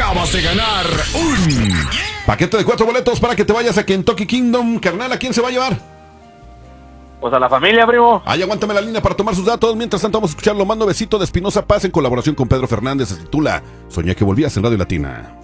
acabas de ganar un paquete de 4 boletos para que te vayas a Kentucky Kingdom. Carnal, ¿a quién se va a llevar? Pues a la familia, primo. Ahí aguántame la línea para tomar sus datos. Mientras tanto, vamos a escuchar Lo Mando Besito de Espinosa Paz en colaboración con Pedro Fernández. Se titula Soñé que volvías en Radio Latina.